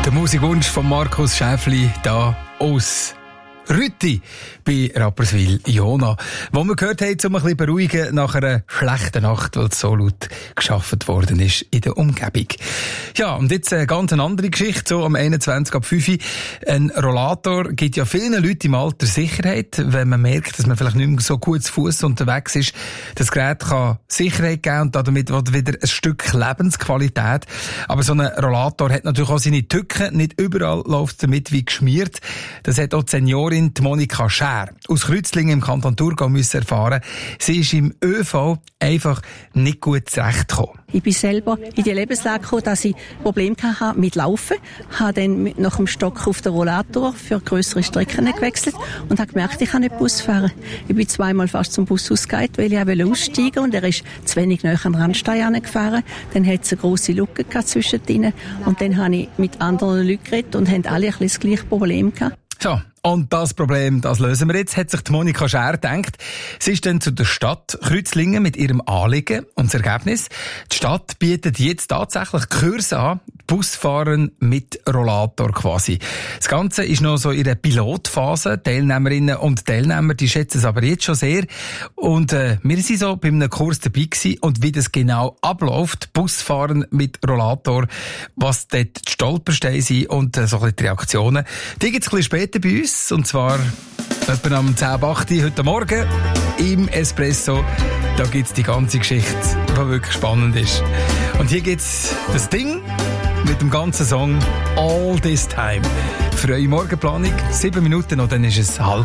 Der Musikwunsch von Markus Schäfli da aus Rütti bei Rapperswil-Jona, wo wir gehört haben, um ein bisschen beruhigen nach einer schlechten Nacht, weil es so laut geschafft worden ist in der Umgebung. Ja, und jetzt eine ganz andere Geschichte, so am 21 ab 5 Uhr. Ein Rollator gibt ja vielen Leuten im Alter Sicherheit, wenn man merkt, dass man vielleicht nicht mehr so gut zu Fuss unterwegs ist. Das Gerät kann Sicherheit geben und damit wieder ein Stück Lebensqualität. Aber so ein Rollator hat natürlich auch seine Tücken. Nicht überall läuft es damit wie geschmiert. Das hat auch die Seniorin die Monika Schär aus Kreuzlingen im Kanton Thurgau müssen erfahren. Sie ist im ÖV einfach nicht gut zurechtgekommen. Ich bin selber in die Lebenslage gekommen, dass ich Probleme hatte mit Laufen. Habe dann nach dem Stock auf den Rollator für grössere Strecken gewechselt und habe gemerkt, ich kann nicht Bus fahren. Ich bin zweimal fast zum Bus ausgegangen, weil ich aussteigen wollte und er ist zu wenig nahe an den Randstein gefahren. Dann hat es eine grosse Lücke zwischen ihnen und dann habe ich mit anderen Leuten geredet und haben alle ein bisschen das gleiche Problem gehabt. So, und das Problem, das lösen wir jetzt, hat sich die Monika Schär gedacht. Sie ist dann zu der Stadt Kreuzlingen mit ihrem Anliegen und das Ergebnis: Die Stadt bietet jetzt tatsächlich Kurse an, Busfahren mit Rollator quasi. Das Ganze ist noch so in der Pilotphase. Teilnehmerinnen und Teilnehmer, die schätzen es aber jetzt schon sehr. Und wir sind so bei einem Kurs dabei gewesen und wie das genau abläuft, Busfahren mit Rollator, was dort die Stolpersteine sind und so ein bisschen die Reaktionen. Die gibt es ein bisschen später bei uns. Und zwar etwa am 10:08 heute Morgen im Espresso. Da gibt's die ganze Geschichte, die wirklich spannend ist. Und hier gibt's das Ding mit dem ganzen Song All This Time. Für eure Morgenplanung 7 Minuten und dann ist es 6:30.